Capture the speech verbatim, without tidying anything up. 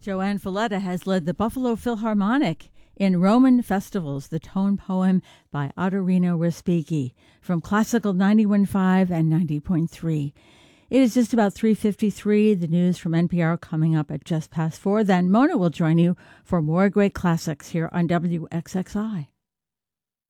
Joanne Falletta has led the Buffalo Philharmonic in Roman festivals, the tone poem by Ottorino Respighi from Classical ninety-one point five and ninety point three. It is just about three fifty-three. The news from N P R coming up at just past four. Then Mona will join you for more great classics here on W X X I.